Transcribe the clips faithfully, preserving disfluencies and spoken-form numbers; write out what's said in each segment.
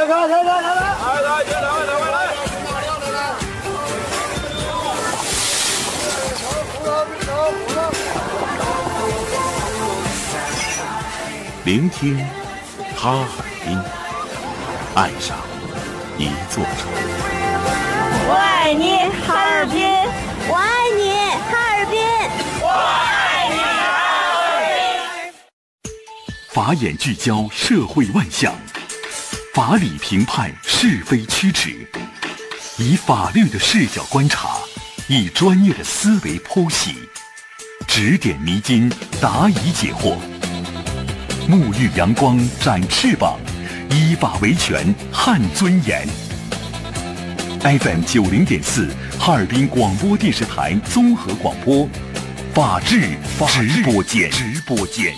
来来来来来来，来来来来来来。 聆听哈尔滨，爱上一座城。 我爱你，哈尔滨！我爱你，哈尔滨！我爱你，哈尔滨！ 法眼聚焦社会万象，法理评判是非曲直，以法律的视角观察，以专业的思维剖析，指点迷津，答疑解惑。沐浴阳光，展翅膀，依法维权，撼尊严。F M 九零点四，哈尔滨广播电视台综合广播，法治直播间。直播间。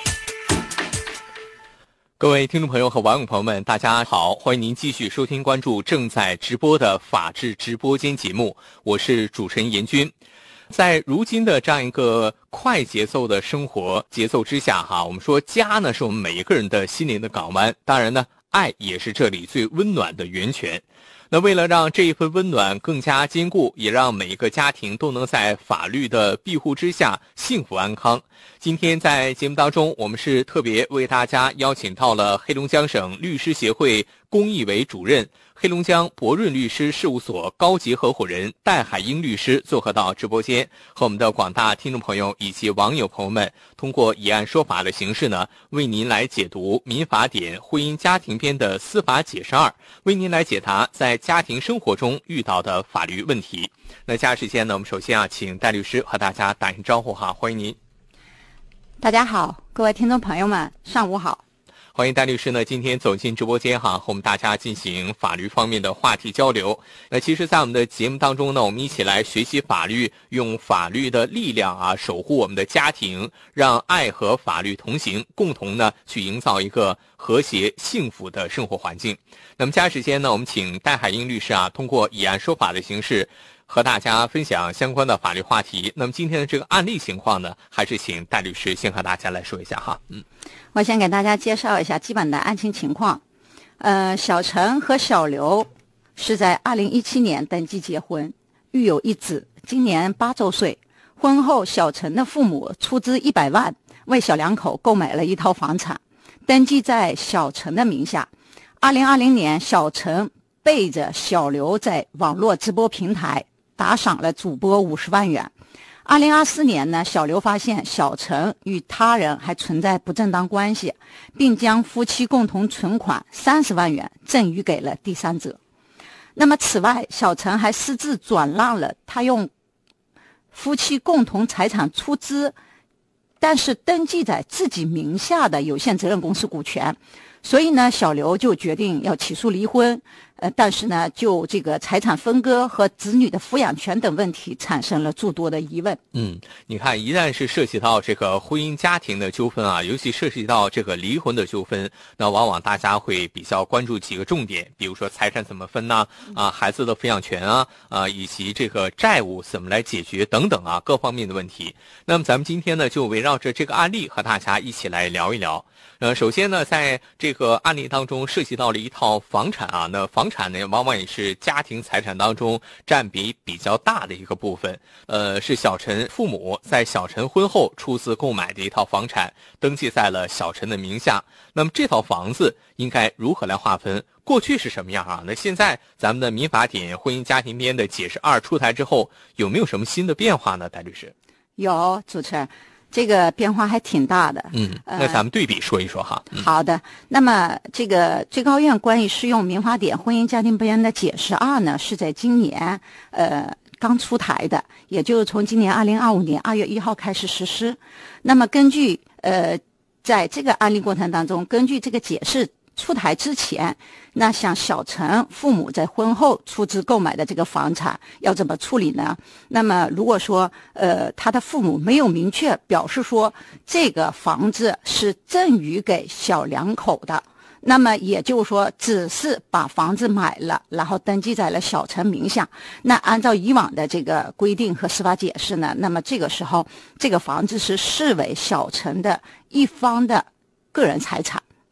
各位听众朋友和网友朋友们，大家好，欢迎您继续收听关注正在直播的法治直播间节目，我是主持人严军。在如今的这样一个快节奏的生活节奏之下哈，我们说家呢是我们每一个人的心灵的港湾，当然呢爱也是这里最温暖的源泉。那为了让这一份温暖更加坚固，也让每一个家庭都能在法律的庇护之下幸福安康，今天在节目当中，我们是特别为大家邀请到了黑龙江省律师协会公益委主任、黑龙江博润律师事务所高级合伙人戴海英律师做客到直播间，和我们的广大听众朋友以及网友朋友们通过以案说法的形式呢，为您来解读民法典婚姻家庭篇的司法解释二，为您来解答在家庭生活中遇到的法律问题。那接下来时间呢，我们首先啊，请戴律师和大家打声招呼哈，欢迎您。 大家好，各位听众朋友们，上午好。 欢迎戴律师呢，今天走进直播间哈，和我们大家进行法律方面的话题交流。那其实在我们的节目当中呢，我们一起来学习法律，用法律的力量啊，守护我们的家庭，让爱和法律同行，共同呢去营造一个和谐幸福的生活环境。那么接下来时间呢，我们请戴海英律师啊，通过以案说法的形式和大家分享相关的法律话题。那么今天的这个案例情况呢，还是请戴律师先和大家来说一下哈。嗯， 我先给大家介绍一下基本的案情情况。呃，小陈和小刘是在二零一七年登记结婚，育有一子，今年八周岁。婚后，小陈的父母出资一百万为小两口购买了一套房产，登记在小陈的名下。二零二零年，小陈背着小刘在网络直播平台打赏了主播五十万元。二零二四年呢，小刘发现小陈与他人还存在不正当关系，并将夫妻共同存款三十万元赠与给了第三者。那么此外，小陈还私自转让了他用夫妻共同财产出资，但是登记在自己名下的有限责任公司股权。所以呢，小刘就决定要起诉离婚，呃，但是呢，就这个财产分割和子女的抚养权等问题产生了诸多的疑问。 嗯，你看，一旦是涉及到这个婚姻家庭的纠纷啊，尤其涉及到这个离婚的纠纷，那往往大家会比较关注几个重点，比如说财产怎么分呢？啊，孩子的抚养权啊，啊，以及这个债务怎么来解决等等啊，各方面的问题。那么咱们今天呢，就围绕着这个案例和大家一起来聊一聊。呃，首先呢，在这个案例当中涉及到了一套房产啊，那房产呢，往往也是家庭财产当中占比比较大的一个部分。呃，是小陈父母在小陈婚后出资购买的一套房产，登记在了小陈的名下。那么这套房子应该如何来划分？过去是什么样啊？那现在咱们的民法典婚姻家庭篇的解释二出台之后，有没有什么新的变化呢？戴律师？ 有，主持人。这个变化还挺大的。 嗯，那咱们对比说一说哈。 呃嗯、好的，那么这个最高院关于适用民法典婚姻家庭篇的解释二呢，是在今年呃刚出台的，也就是从今年二零二五年二月一号开始实施。那么根据呃在这个案例过程当中，根据这个解释出台之前，那像小陈父母在婚后出资购买的这个房产要怎么处理呢？那么如果说呃他的父母没有明确表示说这个房子是赠与给小两口的，那么也就是说只是把房子买了，然后登记在了小陈名下，那按照以往的这个规定和司法解释呢，那么这个时候这个房子是视为小陈的一方的个人财产，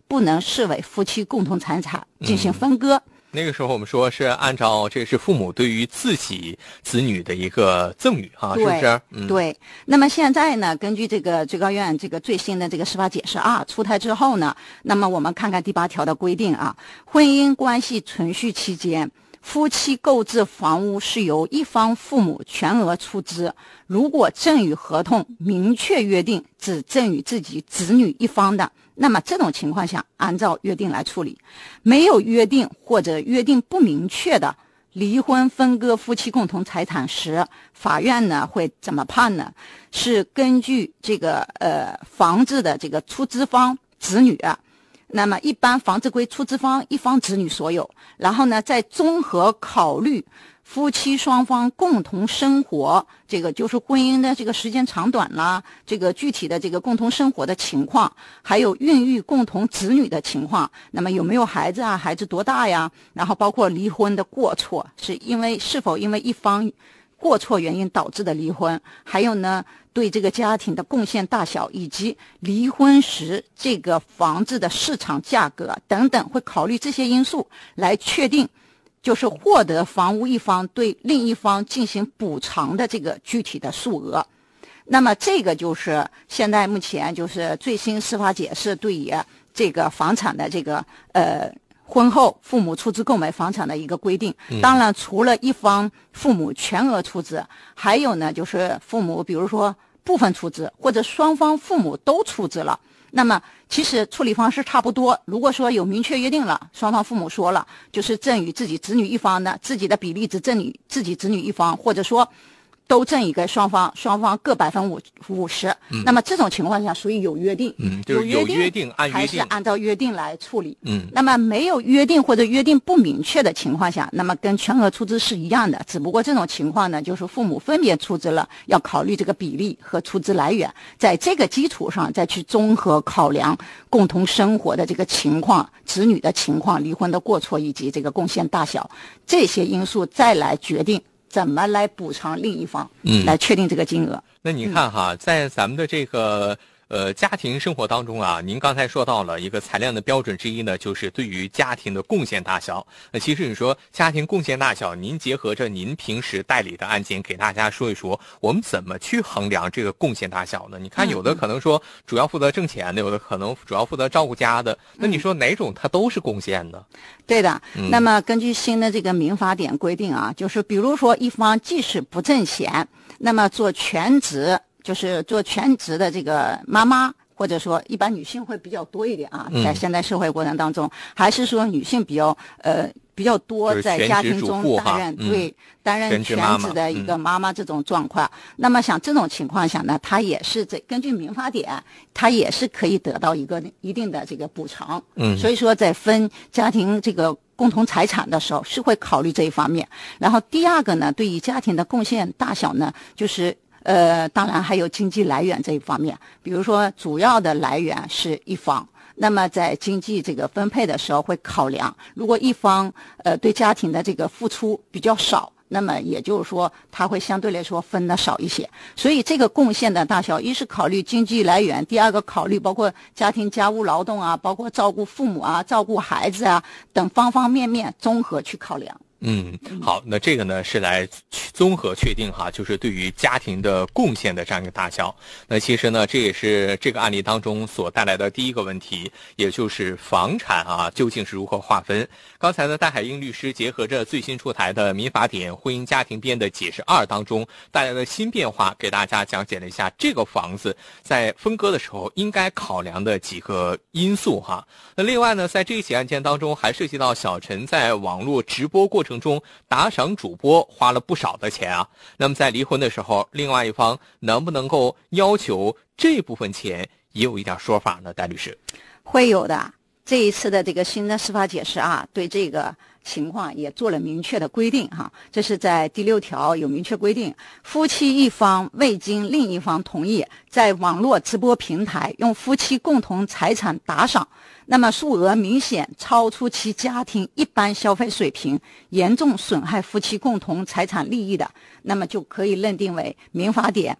不能视为夫妻共同财产进行分割。嗯那个时候我们说是按照这是父母对于自己子女的一个赠与啊，是不是？ 嗯，对。那么现在呢，根据这个最高院这个最新的这个司法解释二出台之后呢，那么我们看看第八条的规定啊，婚姻关系存续期间，夫妻购置房屋是由一方父母全额出资，如果赠与合同明确约定只赠与自己子女一方的，那么这种情况下按照约定来处理。没有约定或者约定不明确的离婚分割夫妻共同财产时，法院呢会怎么判呢？是根据这个呃房子的这个出资方子女啊，那么一般房子归出资方一方子女所有，然后呢再综合考虑夫妻双方共同生活，这个就是婚姻的这个时间长短啦，这个具体的这个共同生活的情况，还有孕育共同子女的情况，那么有没有孩子啊，孩子多大呀，然后包括离婚的过错，是因为是否因为一方过错原因导致的离婚，还有呢对这个家庭的贡献大小，以及离婚时这个房子的市场价格等等，会考虑这些因素来确定就是获得房屋一方对另一方进行补偿的这个具体的数额。那么这个就是现在目前就是最新司法解释对于这个房产的这个呃婚后父母出资购买房产的一个规定。当然除了一方父母全额出资，还有呢就是父母比如说部分出资，或者双方父母都出资了，那么其实处理方式差不多。如果说有明确约定了，双方父母说了就是赠与自己子女一方的，自己的比例只赠与自己子女一方，或者说都赠与给双方，双方各百分五五十。那么这种情况下属于有约定， 嗯，就是有约定，按约定还是按照约定来处理。 嗯， 那么没有约定或者约定不明确的情况下，那么跟全额出资是一样的，只不过这种情况呢，就是父母分别出资了，要考虑这个比例和出资来源，在这个基础上再去综合考量共同生活的这个情况、子女的情况、离婚的过错以及这个贡献大小这些因素，再来决定怎么来补偿另一方， 嗯， 来确定这个金额。 那你看哈，在咱们的这个呃家庭生活当中啊，您刚才说到了一个裁量的标准之一呢，就是对于家庭的贡献大小。那其实你说家庭贡献大小，您结合着您平时代理的案件，给大家说一说，我们怎么去衡量这个贡献大小呢？你看有的可能说主要负责挣钱的，有的可能主要负责照顾家的，那你说哪种它都是贡献的？ 对的， 嗯， 那么根据新的这个民法典规定啊，就是比如说一方即使不挣钱，那么做全职，就是做全职的这个妈妈，或者说一般女性会比较多一点啊，在现代社会过程当中，嗯，还是说女性比较呃比较多在家庭中担任对、嗯、担任全职的一个妈妈这种状况。嗯，那么像这种情况下呢，她也是这根据民法典，她也是可以得到一个一定的这个补偿。嗯，所以说在分家庭这个共同财产的时候是会考虑这一方面。然后第二个呢，对于家庭的贡献大小呢，就是呃，当然还有经济来源这一方面，比如说主要的来源是一方，那么在经济这个分配的时候会考量，如果一方呃对家庭的这个付出比较少，那么也就是说他会相对来说分的少一些。所以这个贡献的大小，一是考虑经济来源，第二个考虑包括家庭家务劳动啊，包括照顾父母啊、照顾孩子啊等方方面面综合去考量。 嗯，好，那这个呢是来综合确定哈，就是对于家庭的贡献的这样一个大小。那其实呢，这也是这个案例当中所带来的第一个问题，也就是房产啊究竟是如何划分。刚才呢，戴海英律师结合着最新出台的民法典婚姻家庭编的解释二当中带来的新变化，给大家讲解了一下这个房子在分割的时候应该考量的几个因素哈。那另外呢，在这起案件当中还涉及到小陈在网络直播过程中打赏主播花了不少的钱啊，那么在离婚的时候，另外一方能不能够要求这部分钱也有一点说法呢？戴律师， 会有的。这一次的这个新的司法解释啊，对这个情况也做了明确的规定哈。这是在第六条有明确规定，夫妻一方未经另一方同意，在网络直播平台用夫妻共同财产打赏，那么数额明显超出其家庭一般消费水平，严重损害夫妻共同财产利益的，那么就可以认定为民法典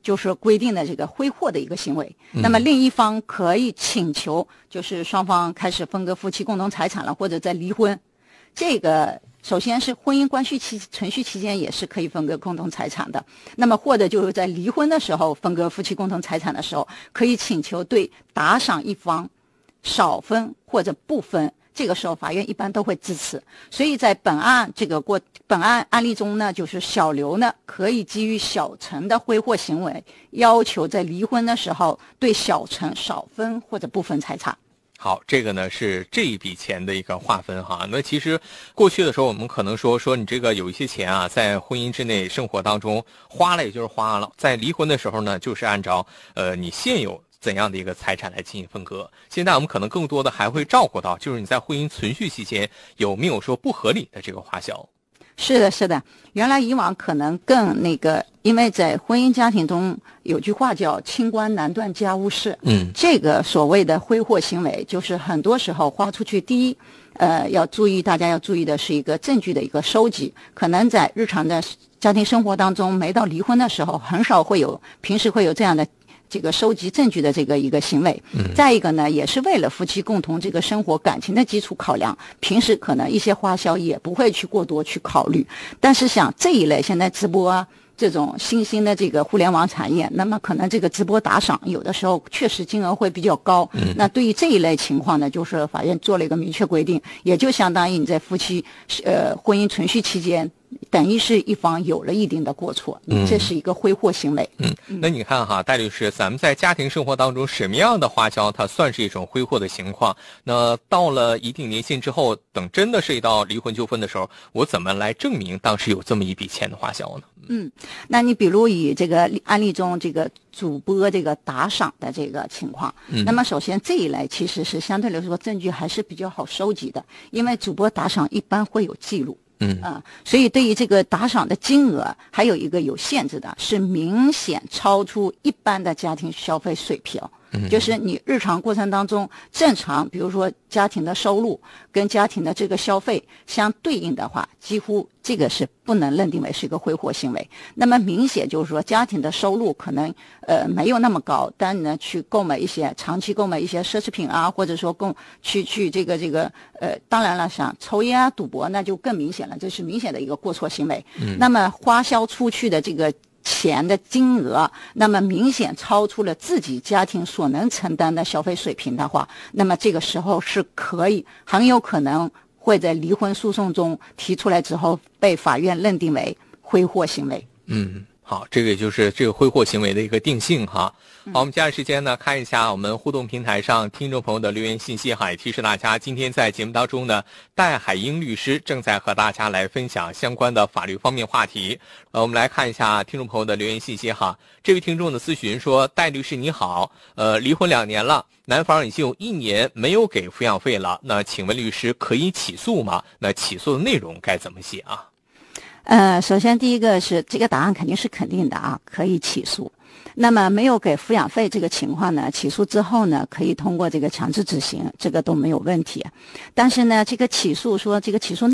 就是规定的这个挥霍的一个行为。嗯、那么另一方可以请求，就是双方开始分割夫妻共同财产了，或者在离婚。这个首先是婚姻关系期存续期间也是可以分割共同财产的。那么或者就是在离婚的时候分割夫妻共同财产的时候，可以请求对打赏一方少分或者不分。这个时候法院一般都会支持，所以在本案这个过本案案例中呢，就是小刘呢可以基于小陈的挥霍行为，要求在离婚的时候对小陈少分或者不分财产。 好，这个呢是这一笔钱的一个划分哈。那其实过去的时候，我们可能说说你这个有一些钱啊，在婚姻之内生活当中花了也就是花了，在离婚的时候呢，就是按照呃你现有怎样的一个财产来进行分割。现在我们可能更多的还会照顾到，就是你在婚姻存续期间有没有说不合理的这个花销。 是的，是的，原来以往可能更那个，因为在婚姻家庭中有句话叫清官难断家务事。嗯，这个所谓的挥霍行为，就是很多时候花出去，第一，呃，要注意，大家要注意的是一个证据的一个收集，可能在日常的家庭生活当中，没到离婚的时候，很少会有，平时会有这样的这个收集证据的这个一个行为。嗯，再一个呢，也是为了夫妻共同这个生活感情的基础考量，平时可能一些花销也不会去过多去考虑。但是像这一类现在直播啊这种新兴的这个互联网产业，那么可能这个直播打赏有的时候确实金额会比较高。嗯，那对于这一类情况呢，就是法院做了一个明确规定，也就相当于你在夫妻呃婚姻存续期间，等于是一方有了一定的过错，嗯，这是一个挥霍行为。 嗯，那你看哈，戴律师，咱们在家庭生活当中什么样的花销它算是一种挥霍的情况？那到了一定年限之后，等真的涉及到离婚纠纷的时候，我怎么来证明当时有这么一笔钱的花销呢？ 嗯，那你比如以这个案例中这个主播这个打赏的这个情况，嗯，那么首先这一类其实是相对来说证据还是比较好收集的，因为主播打赏一般会有记录。嗯啊，所以对于这个打赏的金额，还有一个有限制的，是明显超出一般的家庭消费水平。嗯，就是你日常过程当中正常，比如说家庭的收入跟家庭的这个消费相对应的话，几乎这个是不能认定为是一个挥霍行为。那么明显就是说家庭的收入可能呃没有那么高，但呢去购买一些长期购买一些奢侈品啊，或者说购去去这个这个呃，当然了，像抽烟啊、赌博那就更明显了，这是明显的一个过错行为。嗯，那么花销出去的这个钱的金额，那么明显超出了自己家庭所能承担的消费水平的话，那么这个时候是可以很有可能会在离婚诉讼中提出来之后被法院认定为挥霍行为。 嗯，好，这个也就是这个挥霍行为的一个定性哈。好，我们接下来时间呢，看一下我们互动平台上听众朋友的留言信息哈，也提示大家，今天在节目当中呢，戴海英律师正在和大家来分享相关的法律方面话题。呃，我们来看一下听众朋友的留言信息哈。这位听众的咨询说，戴律师你好，呃，离婚两年了，男方已经有一年没有给抚养费了，那请问律师可以起诉吗？那起诉的内容该怎么写啊？ 呃，首先第一个是这个答案肯定是肯定的啊，可以起诉。那么没有给抚养费这个情况呢，起诉之后呢，可以通过这个强制执行，这个都没有问题。但是呢，这个起诉说这个起诉